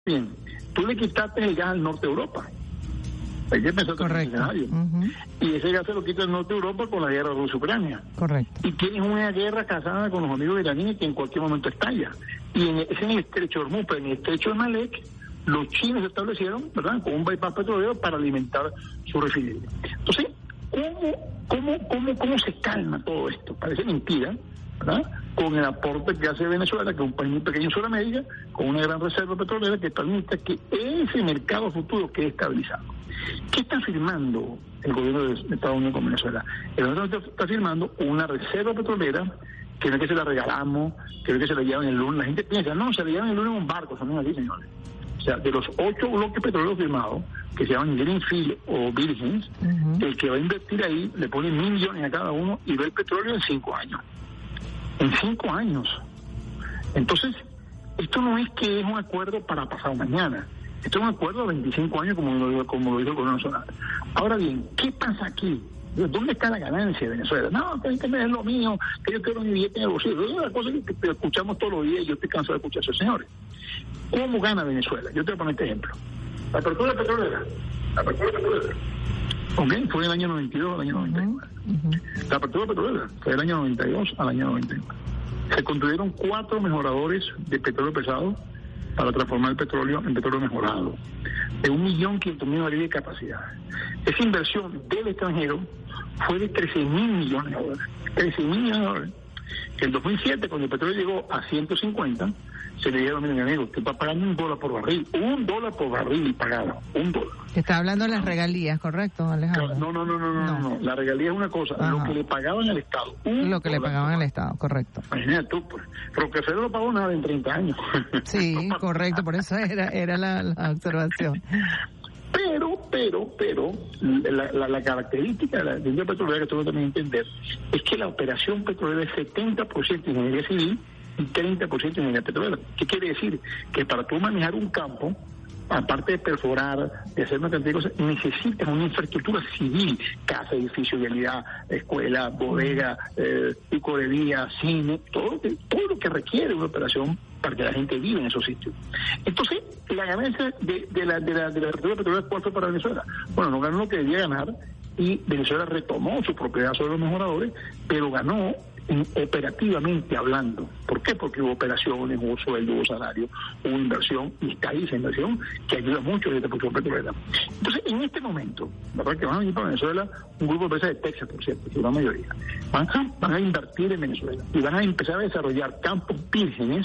Bien, tú le quitaste el gas al norte de Europa. Hay que pensar en ese escenario. Y ese gas se lo quita el norte de Europa con la guerra Rusia-Ucrania. Correcto. Y tienes una guerra casada con los amigos iraníes que en cualquier momento estalla. Y es en el estrecho de Hormuz, pero en el estrecho de Malek, los chinos se establecieron, ¿verdad?, con un bypass petrolero para alimentar su refinería. Entonces, ¿cómo se calma todo esto? Parece mentira, ¿verdad?, con el aporte que hace Venezuela, que es un país muy pequeño en Sudamérica, con una gran reserva petrolera que permite que ese mercado futuro quede estabilizado. ¿Qué está firmando el gobierno de Estados Unidos con Venezuela? El gobierno está firmando una reserva petrolera que no es que se la regalamos, que no es que se la llevan el lunes. La gente piensa, no, se la llevan el lunes en un barco, son así, señores. O sea, de los 8 bloques petroleros firmados, que se llaman Greenfield o Vírgenes, el que va a invertir ahí le pone $1.000 millones a cada uno y ve el petróleo en 5 años. En 5 años. Entonces, esto no es que es un acuerdo para pasado mañana. Esto es un acuerdo de 25 años, como lo dijo el gobierno nacional. Ahora bien, ¿qué pasa aquí? ¿Dónde está la ganancia de Venezuela? No, que es lo mío, que yo quiero mi billete en el bolsillo. Es una cosa que escuchamos todos los días y yo estoy cansado de escuchar eso, señores. ¿Cómo gana Venezuela? Yo te voy a poner este ejemplo. La apertura petrolera. Ok, fue el año 92 al año 99. La apertura petrolera fue del año 92 al año 99. Se construyeron 4 mejoradores de petróleo pesado para transformar el petróleo en petróleo mejorado, de 1.500.000 barriles de capacidad. Esa inversión del extranjero fue de $13.000 millones. $13.000 millones. Que en 2007, cuando el petróleo llegó a 150, se le dijeron, miren amigos, usted está pagando $1 por barril. $1 por barril pagado. $1. Está hablando de las regalías, ¿correcto, Alejandro? No. La regalía es una cosa, lo que le pagaban al Estado. Lo que le pagaban al Estado, correcto. Imagínate tú, pues. Rockefeller no pagó nada en 30 años. Sí, correcto, por eso era la observación. Pero, la característica de la industria petrolera que tengo que también entender es que la operación petrolera es 70% ingeniería civil y 30% ingeniería petrolera. ¿Qué quiere decir? Que para tú manejar un campo, aparte de perforar, de hacer una cantidad de cosas, necesitas una infraestructura civil, casa, edificio, vialidad, escuela, bodega, licorería, cine, todo lo que requiere una operación para que la gente viva en esos sitios. Entonces, la ganancia de la reserva petrolera, ¿cuál fue para Venezuela? Bueno, no ganó lo que debía ganar y Venezuela retomó su propiedad sobre los mejoradores, pero ganó operativamente hablando. ¿Por qué? Porque hubo operaciones, hubo sueldo, hubo salario, hubo inversión, y está ahí esa inversión que ayuda mucho a esta producción petrolera. Entonces, en este momento, la verdad que van a venir para Venezuela un grupo de empresas de Texas, por cierto, que es la mayoría, van a invertir en Venezuela y van a empezar a desarrollar campos vírgenes.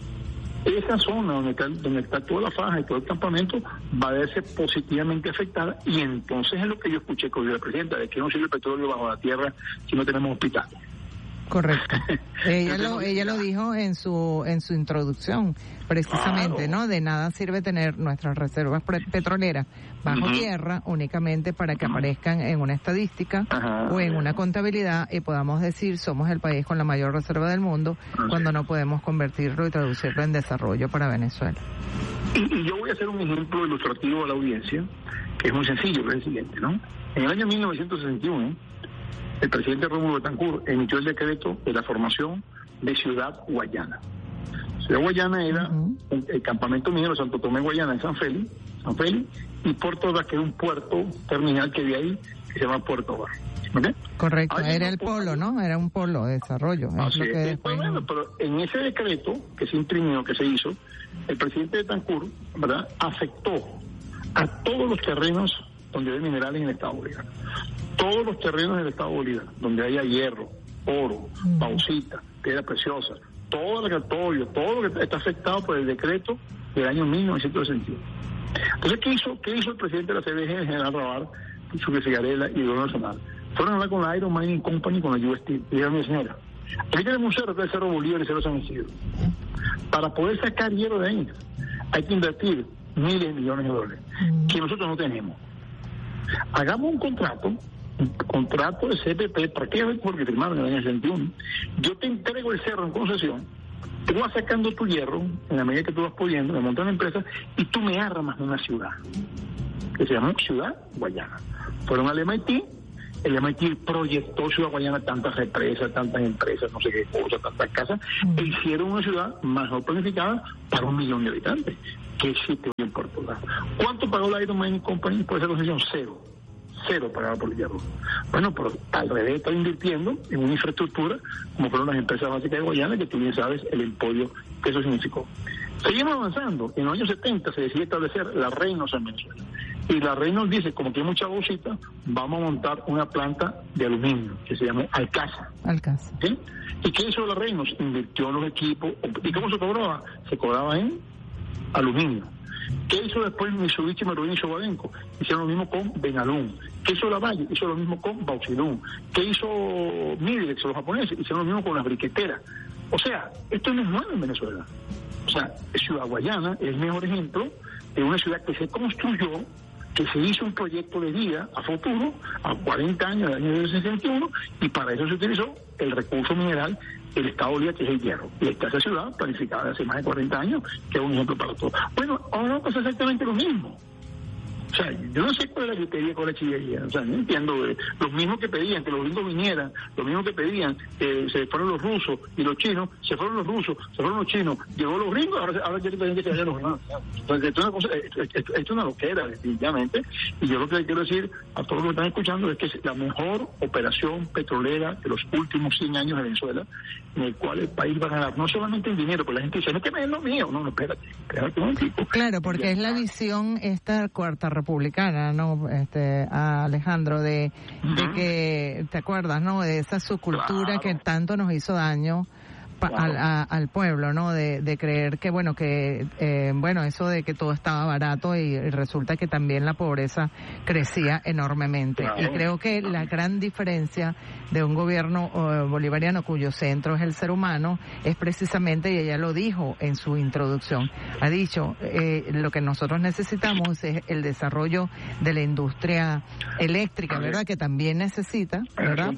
Esa zona donde está toda la faja y todo el campamento va a verse positivamente afectada, y entonces es lo que yo escuché con la presidenta, de que no sirve el petróleo bajo la tierra si no tenemos hospitales. Correcto. Ella lo dijo en su introducción, precisamente, ¿no? De nada sirve tener nuestras reservas petroleras bajo tierra únicamente para que aparezcan en una estadística o en una contabilidad y podamos decir somos el país con la mayor reserva del mundo cuando no podemos convertirlo y traducirlo en desarrollo para Venezuela. Y yo voy a hacer un ejemplo ilustrativo a la audiencia, que es muy sencillo, que es el siguiente, ¿no? En el año 1961, el presidente Rómulo Betancourt emitió el decreto de la formación de Ciudad Guayana. Ciudad Guayana era el campamento minero Santo Tomé Guayana en San Félix, y Puerto Ordaz, que era un puerto terminal que había ahí, que se llama Puerto Ordaz. ¿Okay? Correcto, era el polo, ¿no? Era un polo de desarrollo. Así es. Después... Bueno, pero en ese decreto que se imprimió, que se hizo, el presidente Betancourt, ¿verdad?, afectó a todos los terrenos donde hay minerales en el Estado Bolívar. Todos los terrenos del Estado Bolívar, donde haya hierro, oro, bauxita, piedra preciosa, todo lo que está afectado por el decreto del año 1961. Entonces, ¿qué hizo el presidente de la CBG, el general Raval, Sucre Cigarela y el gobierno nacional? Fueron a hablar con la Iron Mining Company, con la UST, y dijeron, mi señora, aquí tenemos un cerro, que es el Cerro Bolívar y el Cerro San Isidro. Para poder sacar hierro de ahí, hay que invertir miles de millones de dólares, que nosotros no tenemos. Hagamos un contrato de CPP, ¿para qué? Porque firmaron en el año 61. Yo te entrego el cerro en concesión, tú vas sacando tu hierro en la medida que tú vas pudiendo, me montas una empresa y tú me armas una ciudad que se llama Ciudad Guayana. Fueron al MIT, el MIT proyectó Ciudad Guayana, tantas represas, tantas empresas, no sé qué cosas, tantas casas, e hicieron una ciudad mejor planificada para 1 millón de habitantes. que existe hoy en Puerto Rico. ¿Cuánto pagó la Iron Mining Company por esa concesión? Cero pagaba por el hierro. Bueno, pero al revés está invirtiendo en una infraestructura como fueron las empresas básicas de Guayana, que tú bien sabes el emporio que eso significó. Seguimos avanzando. En los años 70 se decidió establecer la Reynolds en Venezuela. Y la Reynolds dice, como tiene mucha bolsita, vamos a montar una planta de aluminio que se llama Alcasa. ¿Sí? ¿Y qué hizo la Reynolds? Invirtió en los equipos. ¿Y cómo se cobraba? Se cobraba en aluminio. ¿Qué hizo después Mitsubishi, Marubeni y Sobadenco? Hicieron lo mismo con Benalún. ¿Qué hizo Lavalle? Hizo lo mismo con Bauxilum. ¿Qué hizo Midrex, los japoneses? Hicieron lo mismo con las briqueteras. O sea, esto no es nuevo en Venezuela. O sea, Ciudad Guayana es el mejor ejemplo de una ciudad que se construyó, que se hizo un proyecto de vida a futuro, a 40 años del año 61, y para eso se utilizó el recurso mineral del Estado Bolívar, que es el hierro. Y está esa ciudad planificada hace más de 40 años, que es un ejemplo para todos. Bueno, ahora pasa exactamente lo mismo. O sea, yo no sé cuál es la criteria con la chillería. O sea, no entiendo. Los mismos que pedían que los gringos vinieran, los mismos que pedían que se fueron los rusos y los chinos, se fueron los rusos, se fueron los chinos, llegó los gringos, ahora quieren pedir que se vayan los demás. Entonces, esto es una loquera, definitivamente. Y yo lo que quiero decir a todos los que están escuchando es que es la mejor operación petrolera de los últimos 100 años de Venezuela, en el cual el país va a ganar no solamente en dinero, porque la gente dice, no, que me es lo mío. No, espérate un tipo. Claro, porque es la visión esta cuarta republicana, ¿no? Alejandro, de que, ¿te acuerdas, no? De esa subcultura que tanto nos hizo daño al pueblo, ¿no? De creer que, bueno, eso de que todo estaba barato y resulta que también la pobreza crecía enormemente. Y creo que la gran diferencia de un gobierno bolivariano cuyo centro es el ser humano es precisamente, y ella lo dijo en su introducción, ha dicho, lo que nosotros necesitamos es el desarrollo de la industria eléctrica, ¿verdad? Que también necesita, ¿verdad?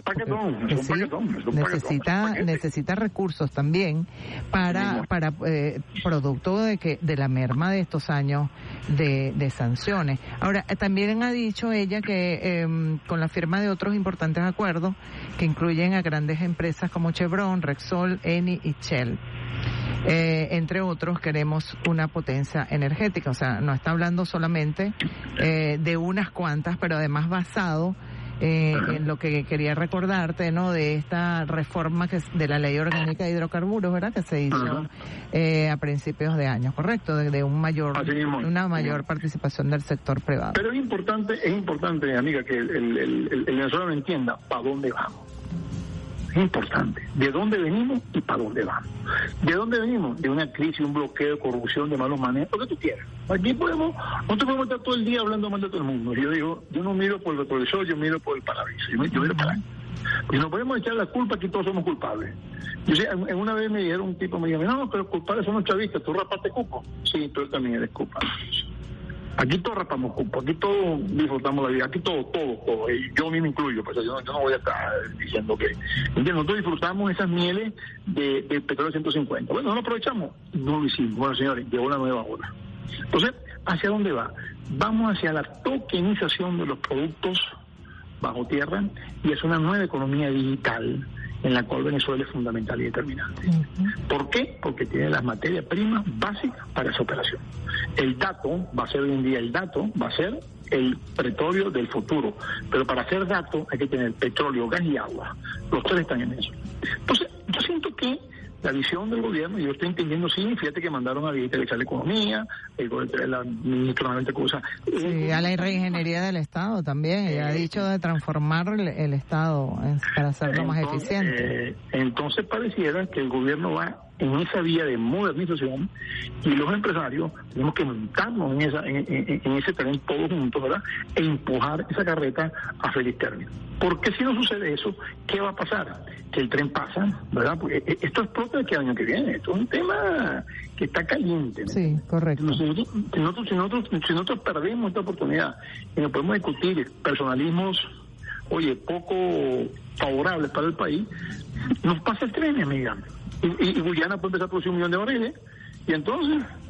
Necesita recursos también para producto de la merma de estos años de sanciones. Ahora, también ha dicho ella que con la firma de otros importantes acuerdos que incluyen a grandes empresas como Chevron, Repsol, Eni y Shell, entre otros, queremos una potencia energética. O sea, no está hablando solamente de unas cuantas, pero además basado en lo que quería recordarte, ¿no? De esta reforma de la Ley Orgánica de Hidrocarburos, ¿verdad? Que se hizo a principios de año, ¿correcto? De una mayor participación del sector privado. Pero es importante, amiga, que el venezolano entienda para dónde vamos. Es importante. ¿De dónde venimos y para dónde vamos? ¿De dónde venimos? De una crisis, un bloqueo, de corrupción, de malos manejos, lo que tú quieras. Aquí no te podemos estar todo el día hablando mal de todo el mundo. Yo digo, yo no miro por el retrovisor, yo miro por el parabrisas. Yo miro para allá. Y no podemos echar la culpa que todos somos culpables. Yo sé, en una vez me dijeron un tipo, me dijo, no, pero culpables son los chavistas, tú rapaste cupo. Sí, tú también eres culpable. Aquí todos rapamos cupo, aquí todos disfrutamos la vida, aquí todos, y yo mismo incluyo, pues yo no voy a estar diciendo que... Nosotros disfrutamos esas mieles de petróleo 150. Bueno, ¿no lo aprovechamos? No lo hicimos. Bueno, señores, llegó la nueva ola. Entonces, ¿hacia dónde va? Vamos hacia la tokenización de los productos bajo tierra y es una nueva economía digital en la cual Venezuela es fundamental y determinante. ¿Por qué? Porque tiene las materias primas básicas para esa operación. El dato va a ser hoy en día, el petróleo del futuro. Pero para hacer datos hay que tener petróleo, gas y agua. Los tres están en eso. Entonces, yo siento que la visión del gobierno, y yo estoy entendiendo, sí, fíjate que mandaron a digitalizar la economía, la ministra de cosas. Sí, a la reingeniería del Estado también, ella ha dicho de transformar el Estado para hacerlo más eficiente. Entonces pareciera que el gobierno va en esa vía de modernización y los empresarios tenemos que montarnos en ese tren todos juntos, ¿verdad? E empujar esa carreta a feliz término. Porque si no sucede eso, ¿qué va a pasar? Que el tren pasa, ¿verdad? Porque esto explota el año que viene. Esto es un tema que está caliente, ¿no? Sí, correcto. Si nosotros perdemos esta oportunidad y nos podemos discutir personalismos, poco favorables para el país, nos pasa el tren, amiga. Y Guyana puede empezar a producir 1 millón de barriles y entonces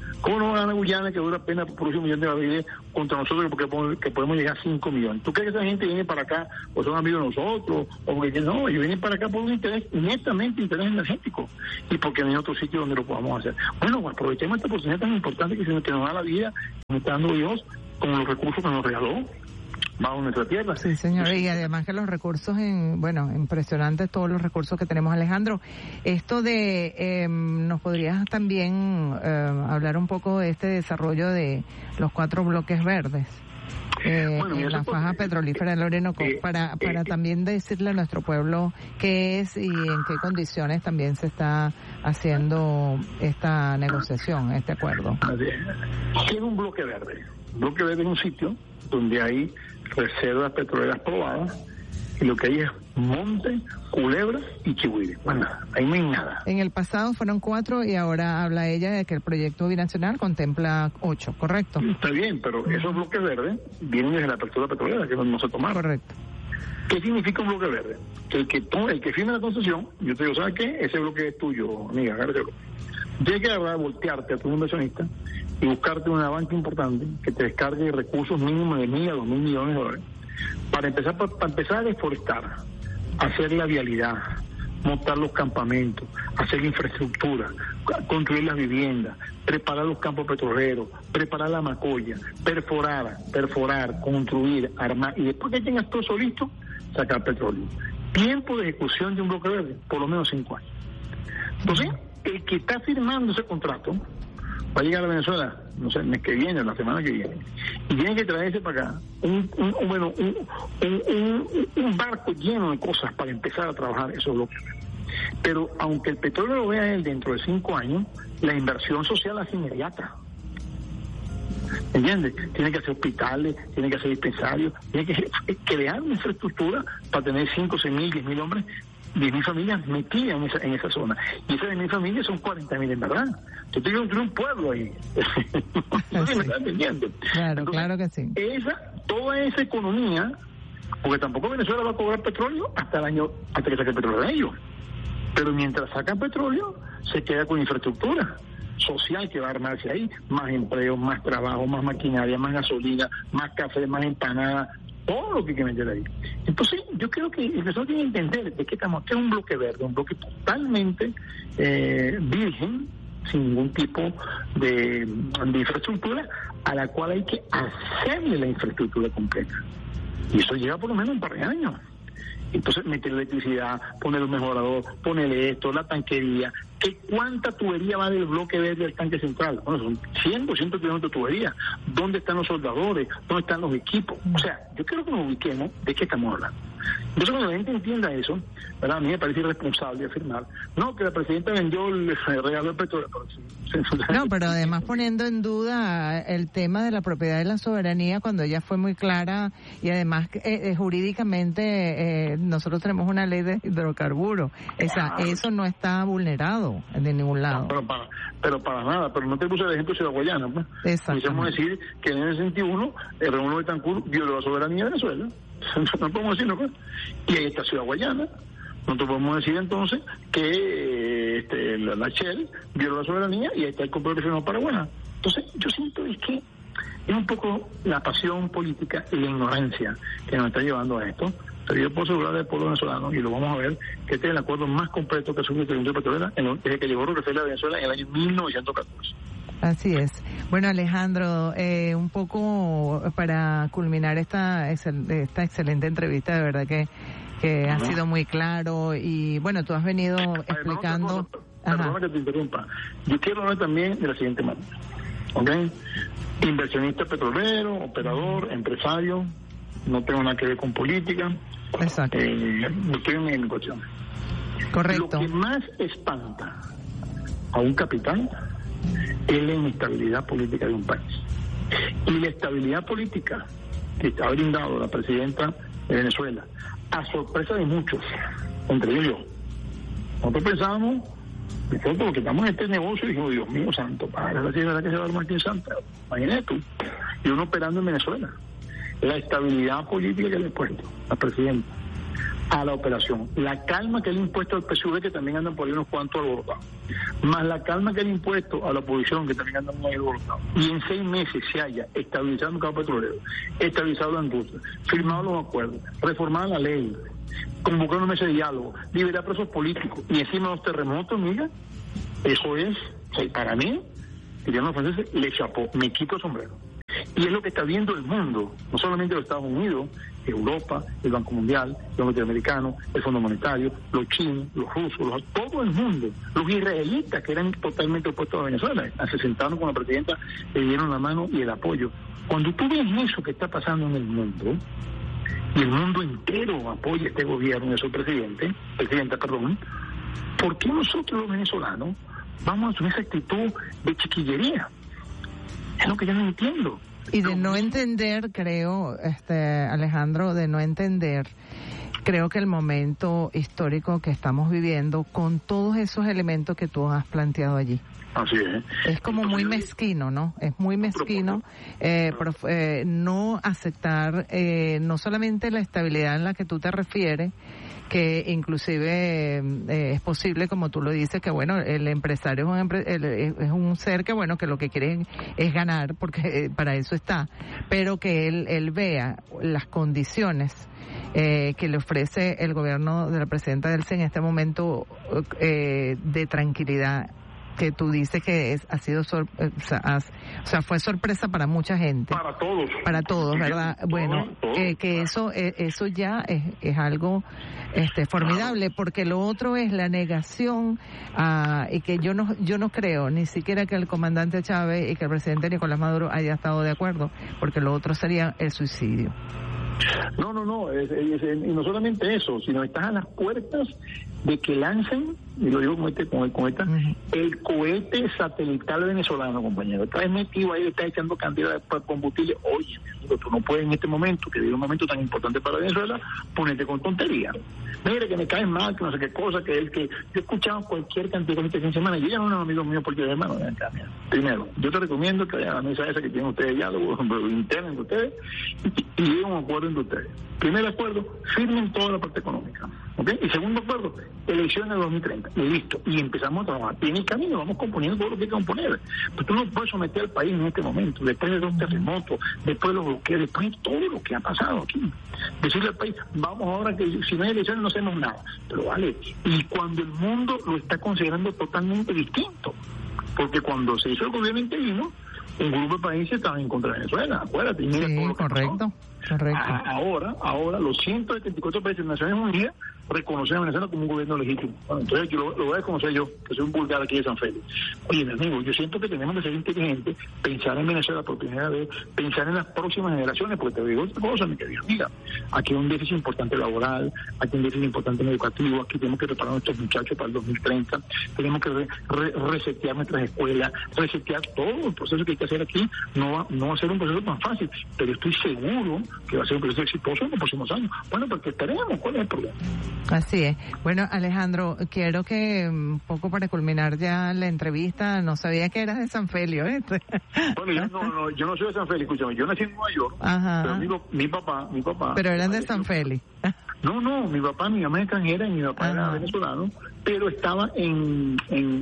¿Cómo no va a ganar Guyana, que dura apenas por 1 millón de barriles, contra nosotros porque podemos llegar a 5 millones? ¿Tú crees que esa gente viene para acá o son amigos de nosotros? O porque no, ellos vienen para acá por un interés, netamente interés energético, y porque no hay otro sitio donde lo podamos hacer. Bueno, pues aprovechemos esta oportunidad tan importante que nos da la vida, que nos está dando Dios, con los recursos que nos regaló bajo nuestra tierra. Sí, señor, y además que los recursos, impresionantes todos los recursos que tenemos. Alejandro, esto de, ¿nos podrías también hablar un poco de este desarrollo de los 4 bloques verdes? En la faja petrolífera del Orinoco, para también decirle a nuestro pueblo qué es y en qué condiciones también se está haciendo esta negociación, este acuerdo. ¿Qué es un bloque verde? Un bloque verde es un sitio donde hay reservas petroleras probadas y lo que hay es monte, culebra y chihuire. Bueno, ahí no hay nada. En el pasado fueron 4 y ahora habla ella de que el proyecto binacional contempla 8, ¿correcto? Está bien, pero esos bloques verdes vienen desde la apertura petrolera, que no se tomaron. Correcto. ¿Qué significa un bloque verde? Que el que firme la concesión, yo te digo, ¿sabes qué? Ese bloque es tuyo, amiga, agárratelo. Tienes que agarrar, voltearte a tu inversionista y buscarte una banca importante que te descargue recursos mínimos de 1.000 a 2.000 millones de dólares para empezar a deforestar, hacer la vialidad, montar los campamentos, hacer la infraestructura, construir las viviendas, preparar los campos petroleros, preparar la macolla, perforar, construir, armar, y después que tengas todo eso listo, sacar petróleo. Tiempo de ejecución de un bloque verde, por lo menos 5 años. Entonces, el que está firmando ese contrato va a llegar a Venezuela, no sé, el mes que viene, la semana que viene, y tiene que traerse para acá un barco lleno de cosas para empezar a trabajar esos bloques. Pero aunque el petróleo lo vea él dentro de 5 años, la inversión social es inmediata. ¿Entiendes? Tiene que hacer hospitales, tiene que hacer dispensarios, tiene que crear una infraestructura para tener 5, 6.000, 10.000 hombres, 10.000 familias metidas en esa zona. Y esas 10.000 familias son 40.000 en verdad. Yo tengo que construir un pueblo ahí. ¿No me estás entendiendo? Claro, entonces, claro que sí. Toda esa economía, porque tampoco Venezuela va a cobrar petróleo hasta que saque el petróleo de ellos. Pero mientras sacan petróleo, se queda con infraestructura social que va a armarse ahí, más empleo, más trabajo, más maquinaria, más gasolina, más café, más empanada, todo lo que hay que meter ahí. Entonces, yo creo que el Venezuela tiene que entender de qué estamos, que es un bloque verde, un bloque totalmente virgen, sin ningún tipo de infraestructura, a la cual hay que hacerle la infraestructura completa. Y eso lleva por lo menos un par de años. Entonces, meter electricidad, poner un mejorador, ponerle esto, la tanquería. ¿Cuánta tubería va del bloque verde al tanque central? Bueno, son 100, 200 kilómetros de tubería. ¿Dónde están los soldadores? ¿Dónde están los equipos? O sea, yo quiero que nos ubiquemos de qué estamos hablando. Entonces, cuando la gente entienda eso, ¿verdad? A mí me parece irresponsable afirmar, no, que la presidenta vendió el regalo del petróleo. No, pero además poniendo en duda el tema de la propiedad de la soberanía, cuando ella fue muy clara, y además jurídicamente nosotros tenemos una ley de hidrocarburos. Eso no está vulnerado de ningún lado. No, pero para nada, pero no te puse el ejemplo de Ciudad Guayana, pues. Podríamos decir que en el 61 el Rómulo Betancourt violó la soberanía de Venezuela. No podemos decirlo, pues. Y ahí está Ciudad Guayana. Nosotros podemos decir entonces que la Shell violó la soberanía y ahí está el complejo regional Paraguay. Entonces, yo siento que es un poco la pasión política y la ignorancia que nos está llevando a esto. Pero yo puedo asegurar del pueblo venezolano, y lo vamos a ver, que este es el acuerdo más completo que ha sufrido la industria petrolera desde que llegó Rockefeller a Venezuela en el año 1914. Así es. Bueno, Alejandro, un poco para culminar esta excelente entrevista, de verdad que ha sido muy claro, y bueno, tú has venido explicando... Perdona que te interrumpa. Yo quiero hablar también de la siguiente manera. ¿Ok? Inversionista petrolero, operador, empresario, no tengo nada que ver con política. Exacto. No estoy en negociación. Correcto. Lo que más espanta a un capitán es la inestabilidad política de un país. Y la estabilidad política que ha brindado la presidenta de Venezuela, a sorpresa de muchos, entre ellos yo. Nosotros pensábamos, nosotros que estamos en este negocio, dijimos, Dios mío santo, para la verdad que se va a armar aquí en Santa. Imagínate tú. Y uno operando en Venezuela. La estabilidad política que le he puesto la presidenta a la operación, la calma que le ha impuesto al PSV, que también andan por ahí unos cuantos alborotados, más la calma que le ha impuesto a la oposición, que también andan muy alborotados, y en 6 meses se haya estabilizado el mercado petrolero, estabilizado la industria, firmado los acuerdos, reformado la ley, convocar una mesa de diálogo, liberar presos políticos, y encima los terremotos, mira, eso es, para mí, dirían los franceses, le chapó, me quito el sombrero. Y es lo que está viendo el mundo, no solamente los Estados Unidos, Europa, el Banco Mundial, los norteamericanos, el Fondo Monetario, los chinos, los rusos, todo el mundo, los israelitas que eran totalmente opuestos a Venezuela, se sentaron con la presidenta, le dieron la mano y el apoyo. Cuando tú ves eso que está pasando en el mundo, y el mundo entero apoya a este gobierno y a su presidenta, ¿por qué nosotros los venezolanos vamos a asumir esa actitud de chiquillería? Es lo que yo no entiendo. Y de no entender, creo, Alejandro, creo que el momento histórico que estamos viviendo, con todos esos elementos que tú has planteado allí. Así es. Es como muy mezquino, ¿no? Es muy mezquino no aceptar no solamente la estabilidad en la que tú te refieres, que inclusive es posible, como tú lo dices, que bueno, el empresario es un ser que bueno, que lo que quiere es ganar, porque para eso está, pero que él vea las condiciones que le ofrece el gobierno de la presidenta Delcy en este momento de tranquilidad, que tú dices que ha sido fue sorpresa para mucha gente, para todos, ¿verdad? Bueno, que eso ya es algo formidable, porque lo otro es la negación y que yo no creo ni siquiera que el comandante Chávez y que el presidente Nicolás Maduro haya estado de acuerdo, porque lo otro sería el suicidio. No, y no solamente eso, sino estás a las puertas de que lancen, y lo digo con esta, el cohete satelital venezolano, compañero. Estás metido ahí, estás echando cantidad de combustible. Oye, tú no puedes en este momento, que vive un momento tan importante para Venezuela, ponerte con tonterías. Mire, que me caes mal, que no sé qué cosa, que yo he escuchado cualquier cantidad de gente en semana. Yo ya no soy un amigo mío porque, hermano, primero, yo te recomiendo que vayan a la mesa esa que tienen ustedes ya, lo interno entre ustedes, y lleguen a un acuerdo entre ustedes. Primer acuerdo, firmen toda la parte económica, ¿ok? Y segundo acuerdo, elecciones de 2030, y listo, y empezamos a trabajar. Y en el camino vamos componiendo todo lo que hay que componer. Pero tú no puedes someter al país en este momento, después de 2 terremotos, después de los bloqueos, después de todo lo que ha pasado aquí. Decirle al país, vamos ahora que si no hay elecciones no hacemos nada. Pero vale, y cuando el mundo lo está considerando totalmente distinto, porque cuando se hizo el gobierno interino, un grupo de países estaban en contra de Venezuela, acuérdate. Y mira todo lo que correcto. Ahora los 174 países de Naciones Unidas reconocen a Venezuela como un gobierno legítimo. Bueno, entonces yo lo voy a reconocer yo, que soy un vulgar aquí de San Félix. Oye, mi amigo, yo siento que tenemos que ser inteligentes, pensar en Venezuela por primera vez, pensar en las próximas generaciones, porque te digo otra cosa, mi querida amiga, aquí hay un déficit importante laboral, aquí hay un déficit importante en educativo, aquí tenemos que preparar a nuestros muchachos para el 2030, tenemos que resetear nuestras escuelas, resetear todo el proceso que hay que hacer aquí. No va a ser un proceso tan fácil, pero estoy seguro que va a ser un proceso exitoso en los próximos años. Bueno, porque esperemos, ¿cuál es el problema? Así es. Bueno, Alejandro, quiero que un poco para culminar ya la entrevista, no sabía que eras de San Félix, ¿eh? Bueno, yo no soy de San Félix, escúchame, yo nací en Nueva York, pero mi papá... Pero eran de San Félix. No, mi papá, mi mamá es extranjera y mi papá era venezolano, pero estaba en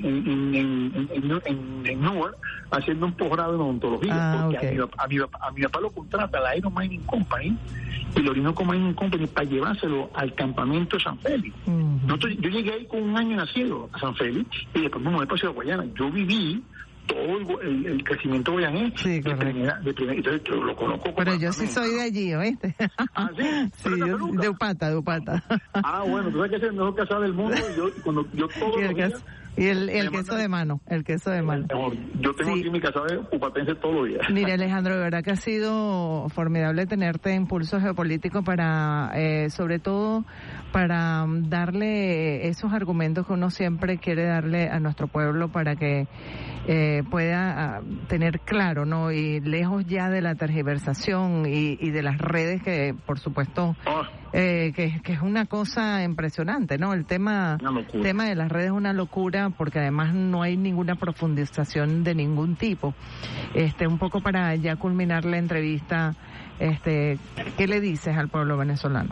Newark haciendo un posgrado en odontología, porque a mi papá lo contrata la Iron Mining Company y la Orinoco Mining Company para llevárselo al campamento de San Félix. Yo llegué ahí con 1 año nacido a San Félix y después me mudé para Guayana. Yo viví todo el crecimiento guayanés de primera, entonces yo lo conozco. Pero yo sí soy de allí, ¿oíste? ¿Ah, sí? Sí, de Upata. Bueno, tú sabes que es el mejor casado del mundo y yo todos los días... Y el queso de mano, Yo tengo aquí mi casado de upatense todos los días. Mire, Alejandro, de verdad que ha sido formidable tenerte en Pulso Geopolítico para, sobre todo, para darle esos argumentos que uno siempre quiere darle a nuestro pueblo para que pueda tener claro, ¿no? Y lejos ya de la tergiversación y de las redes que, por supuesto, que es una cosa impresionante, ¿no? El tema de las redes es una locura porque además no hay ninguna profundización de ningún tipo. Un poco para ya culminar la entrevista, ¿qué le dices al pueblo venezolano?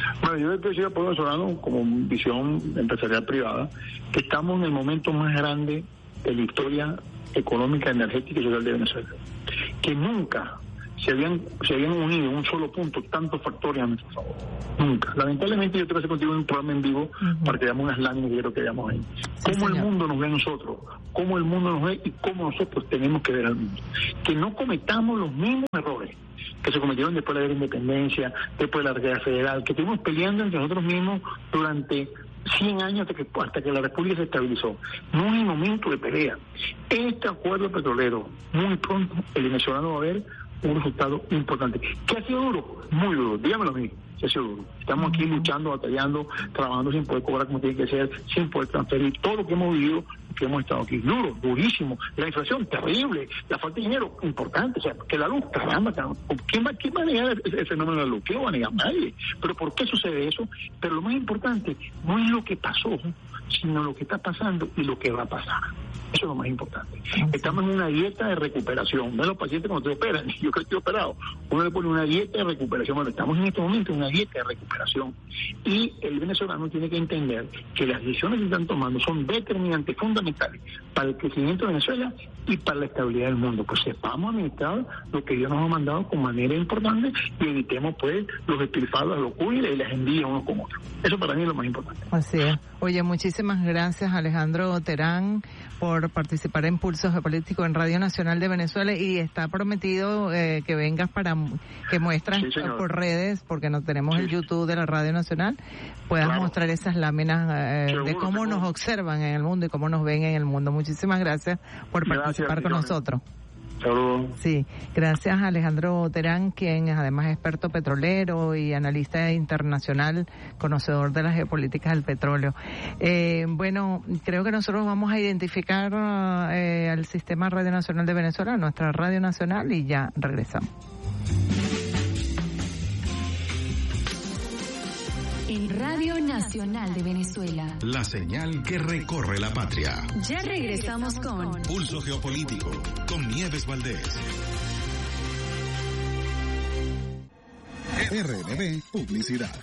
Bueno, yo decía al pueblo venezolano, como visión empresarial privada, que estamos en el momento más grande de la historia económica, energética y social de Venezuela. Que nunca se habían unido en un solo punto tantos factores a nuestro favor. Nunca. Lamentablemente yo tengo que hacer contigo un programa en vivo para que veamos unas láminas que quiero que veamos ahí. Cómo el mundo nos ve a nosotros, cómo el mundo nos ve y cómo nosotros tenemos que ver al mundo. Que no cometamos los mismos errores que se cometieron después de la independencia, después de la guerra federal, que estuvimos peleando entre nosotros mismos durante 100 años hasta que la República se estabilizó. No es momento de pelea. Este acuerdo petrolero, muy pronto el venezolano va a ver un resultado importante. ¿Qué ha sido duro? Muy duro. Dígamelo a mí. ¿Qué ha sido duro? Estamos aquí luchando, batallando, trabajando sin poder cobrar como tiene que ser, sin poder transferir todo lo que hemos vivido, que hemos estado aquí. Duro, durísimo. La inflación, terrible. La falta de dinero, importante. O sea, que la luz, caramba. ¿Quién va a negar el fenómeno de la luz? ¿Quién lo va a negar? Nadie. ¿Pero por qué sucede eso? Pero lo más importante no es lo que pasó, sino lo que está pasando y lo que va a pasar. Eso es lo más importante. Estamos en una dieta de recuperación. No los pacientes cuando te operan, yo creo que estoy operado. Uno le pone una dieta de recuperación. Bueno, estamos en este momento en una dieta de recuperación. Y el venezolano tiene que entender que las decisiones que están tomando son determinantes, fundamentales para el crecimiento de Venezuela y para la estabilidad del mundo. Pues sepamos administrar lo que Dios nos ha mandado con manera importante y evitemos pues los despilfarros, las locuras y las envidias unos con otros. Eso para mí es lo más importante. Así es. Oye, muchísimas gracias Alejandro Terán por participar en Pulso Geopolítico en Radio Nacional de Venezuela y está prometido que vengas para que muestras por redes, porque no tenemos el YouTube de la Radio Nacional, puedas mostrar esas láminas de cómo nos observan en el mundo y cómo nos ven en el mundo. Muchísimas gracias por participar con nosotros. Saludos. Sí, gracias a Alejandro Terán, quien es además experto petrolero y analista internacional, conocedor de las geopolíticas del petróleo. Bueno, creo que nosotros vamos a identificar al Sistema Radio Nacional de Venezuela, nuestra Radio Nacional, y ya regresamos. En Radio Nacional de Venezuela. La señal que recorre la patria. Ya regresamos con Pulso Geopolítico, con Nieves Valdés. RNB Publicidad.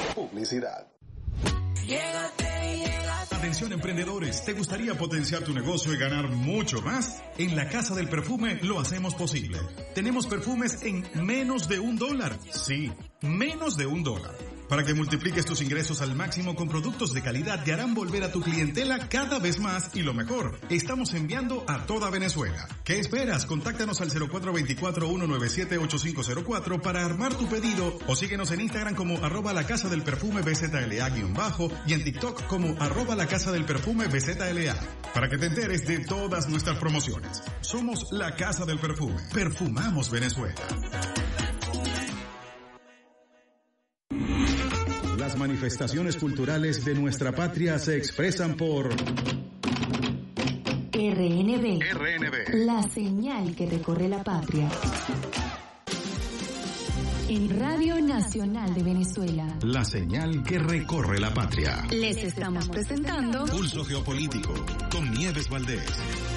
Atención emprendedores, ¿te gustaría potenciar tu negocio y ganar mucho más? En la Casa del Perfume lo hacemos posible. Tenemos perfumes en menos de $1. Sí, menos de $1. Para que multipliques tus ingresos al máximo con productos de calidad que harán volver a tu clientela cada vez más y lo mejor, estamos enviando a toda Venezuela. ¿Qué esperas? Contáctanos al 0424-197-8504 para armar tu pedido o síguenos en Instagram como @lacasadelperfume BZLA- y en TikTok como @lacasadelperfume BZLA para que te enteres de todas nuestras promociones. Somos La Casa del Perfume. Perfumamos Venezuela. Las manifestaciones culturales de nuestra patria se expresan por RNB. La señal que recorre la patria. En Radio Nacional de Venezuela. La señal que recorre la patria. Les estamos presentando Pulso Geopolítico, con Nieves Valdés.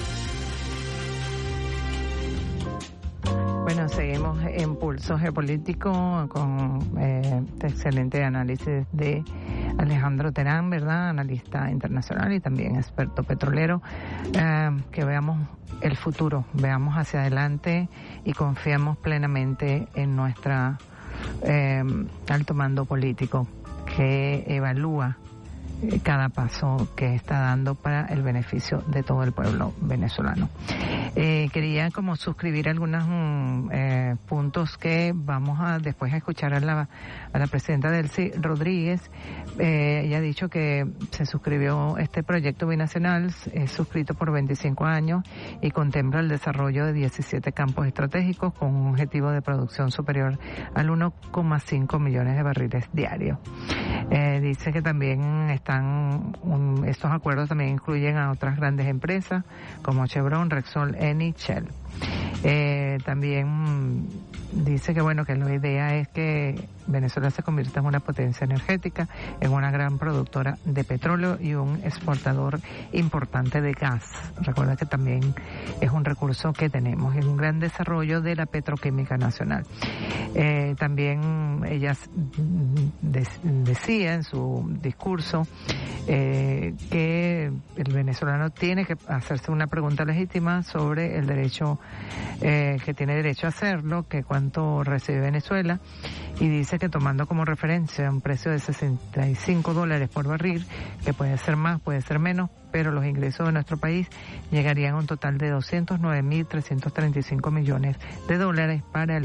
Bueno, seguimos en Pulso Geopolítico con este excelente análisis de Alejandro Terán, ¿verdad? Analista internacional y también experto petrolero. Que veamos el futuro, veamos hacia adelante y confiemos plenamente en nuestra alto mando político que evalúa cada paso que está dando para el beneficio de todo el pueblo venezolano. Quería como suscribir algunos puntos que vamos a después a escuchar a la presidenta Delcy Rodríguez. Ella ha dicho que se suscribió este proyecto binacional, es suscrito por 25 años y contempla el desarrollo de 17 campos estratégicos con un objetivo de producción superior al 1,5 millones de barriles diarios. Dice que también estos acuerdos también incluyen a otras grandes empresas como Chevron, Repsol, Eni, Shell. También dice que bueno, que la idea es que Venezuela se convierta en una potencia energética, en una gran productora de petróleo y un exportador importante de gas. Recuerda que también es un recurso que tenemos, es un gran desarrollo de la petroquímica nacional. También ella decía en su discurso que el venezolano tiene que hacerse una pregunta legítima sobre el derecho, que tiene derecho a hacerlo, que cuánto recibe Venezuela, y dice que tomando como referencia un precio de $65 por barril, que puede ser más, puede ser menos, pero los ingresos de nuestro país llegarían a un total de $209.335 millones para el